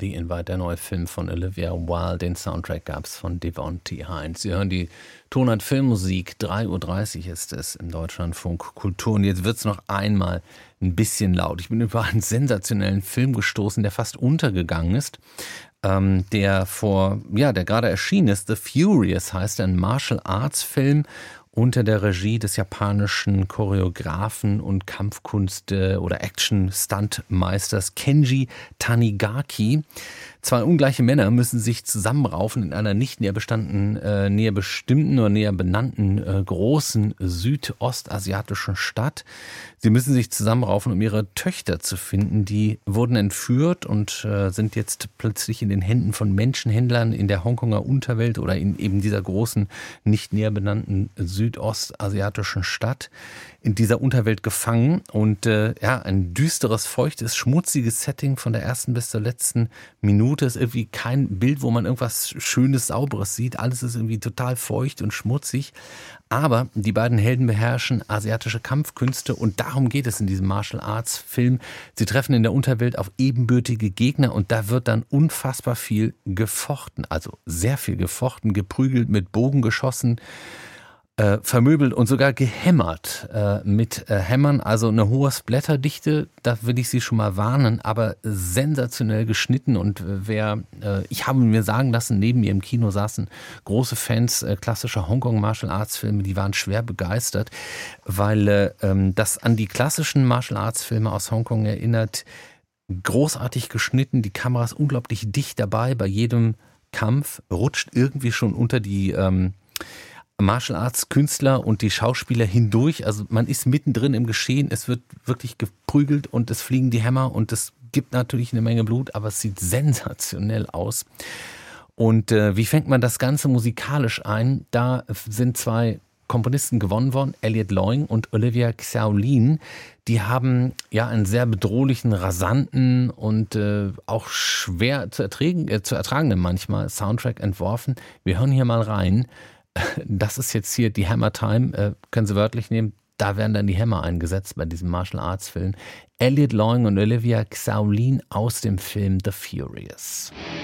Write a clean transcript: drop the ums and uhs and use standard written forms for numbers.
The Invite, der neue Film von Olivia Wilde. Den Soundtrack gab es von Devon T. Heinz. Sie hören die Tonart Filmmusik. 3:30 Uhr ist es im Deutschlandfunk Kultur. Und jetzt wird es noch einmal ein bisschen laut. Ich bin über einen sensationellen Film gestoßen, der fast untergegangen ist. Der gerade erschienen ist. The Furious heißt ein Martial Arts Film unter der Regie des japanischen Choreografen und Kampfkunst- oder Action-Stuntmeisters Kenji Tanigaki. Zwei ungleiche Männer müssen sich zusammenraufen in einer nicht näher bestimmten oder näher benannten großen südostasiatischen Stadt. Sie müssen sich zusammenraufen, um ihre Töchter zu finden. Die wurden entführt und sind jetzt plötzlich in den Händen von Menschenhändlern in der Hongkonger Unterwelt oder in eben dieser großen, nicht näher benannten südostasiatischen Stadt in dieser Unterwelt gefangen. Und ein düsteres, feuchtes, schmutziges Setting von der ersten bis zur letzten Minute. Ist irgendwie kein Bild, wo man irgendwas Schönes, Sauberes sieht. Alles ist irgendwie total feucht und schmutzig. Aber die beiden Helden beherrschen asiatische Kampfkünste und darum geht es in diesem Martial Arts Film. Sie treffen in der Unterwelt auf ebenbürtige Gegner und da wird dann unfassbar viel gefochten. Also sehr viel gefochten, geprügelt, mit Bogen geschossen, vermöbelt und sogar gehämmert mit Hämmern, also eine hohe Splatterdichte, da will ich Sie schon mal warnen, aber sensationell geschnitten und ich habe mir sagen lassen, neben mir im Kino saßen große Fans klassischer Hongkong Martial Arts Filme, die waren schwer begeistert, weil das an die klassischen Martial Arts Filme aus Hongkong erinnert, großartig geschnitten, die Kamera ist unglaublich dicht dabei, bei jedem Kampf rutscht irgendwie schon unter die Martial Arts Künstler und die Schauspieler hindurch, also man ist mittendrin im Geschehen, es wird wirklich geprügelt und es fliegen die Hämmer und es gibt natürlich eine Menge Blut, aber es sieht sensationell aus. Und wie fängt man das Ganze musikalisch ein? Da sind zwei Komponisten gewonnen worden, Elliot Loing und Olivia Xiaolin. Die haben ja einen sehr bedrohlichen, rasanten und auch schwer zu ertragenden manchmal Soundtrack entworfen. Wir hören hier mal rein. Das ist jetzt hier die Hammer Time, können Sie wörtlich nehmen. Da werden dann die Hämmer eingesetzt bei diesem Martial Arts Film. Elliot Loing und Olivia Xiaolin aus dem Film The Furious.